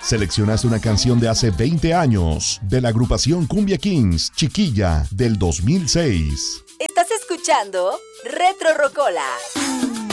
Seleccionaste una canción de hace 20 años, de la agrupación Cumbia Kings, Chiquilla, del 2006. Estás escuchando Retro Rocola.